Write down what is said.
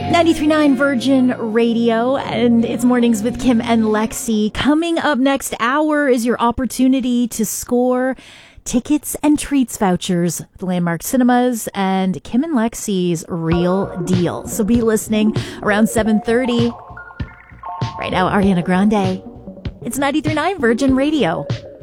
93.9 Virgin Radio, and it's Mornings with Kim and Lexi. Coming up next hour is your opportunity to score tickets and treats vouchers at the Landmark Cinemas and Kim and Lexi's Real Deal. So be listening around 7:30. Right now, Ariana Grande. It's 93.9 Virgin Radio.